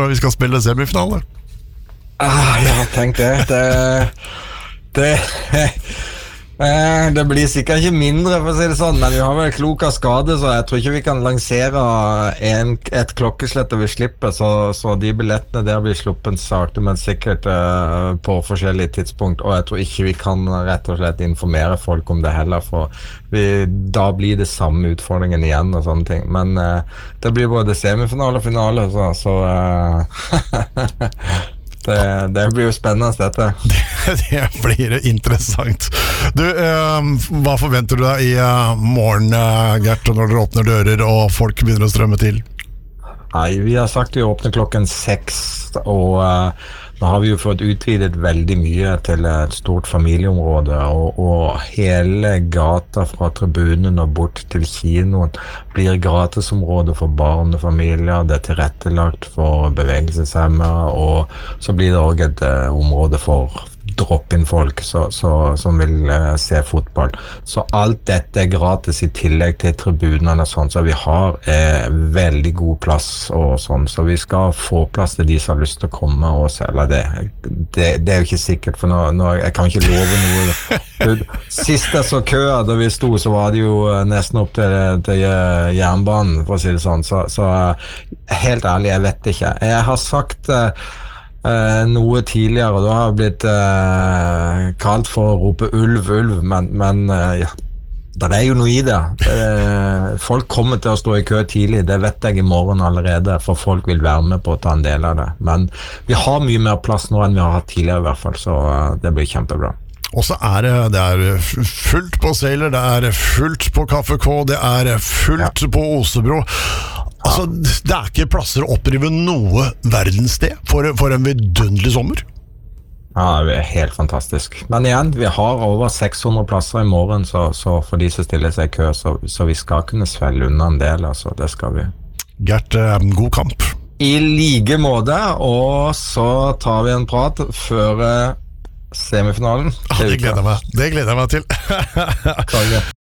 når vi skal spille semifinale? Jeg har tenkt det blir sikkert ikke mindre, for å si det sånn, men vi har vel klok av skade, så jeg tror ikke vi kan lansere et klokkeslett vi slipper, så de billettene der blir sluppet sakte, men sikkert på forskjellige tidspunkt, og jeg tror ikke vi kan rett og slett informere folk om det heller, for da blir det samme utfordringen igjen og sånne ting, men det blir både semifinale og finale, så det blir jo spennende dette. Det blir interessant. Du, hva forventer du deg i morgen, Gert, når dere åpner dører og folk begynner å strømme til? Nei, vi har sagt vi åpner klokken 6, og nå har vi jo fått utvidet veldig mye til et stort familieområde, og hele gata fra tribunen og bort til kinoen blir gratisområde for barn og familier. Det er tilrettelagt for bevegelseshemmede, og så blir det også et område for drop-in-folk som vil se fotball. Så alt dette er gratis i tillegg til tribunene og sånn, så vi har veldig god plass og sånn, så vi skal få plass til de som har lyst til å komme og se. Det er jo ikke sikkert, for nå jeg kan ikke love noe. Sist jeg så køa da vi sto, så var det jo nesten opp til jernbanen, for å si det sånn, så helt ærlig, jeg vet ikke. Jeg har sagt noe tidligere, og da har jeg blitt kalt for å rope ulv, men ja, det er jo noe i det. Folk kommer til å stå i kø tidlig, det vet jeg i morgen allerede, for folk vil være med på å ta en del av det. Men vi har mye mer plass nå enn vi har hatt tidligere i hvert fall, så det blir kjempebra. Og så det er fullt på Sailor, det er fullt på Kaffe K, det er fullt på Osebro. Altså, det er ikke plasser å opprive noe verdenssted for en vidunderlig sommer. Ja, det er helt fantastisk. Men igjen, vi har over 600 plasser i morgen, så for de som stiller seg i kø, så vi skal kunne svelge unna en del, altså, det skal vi. Gert, god kamp. I like måte, og så tar vi en prat før semifinalen. Det gleder jeg meg til.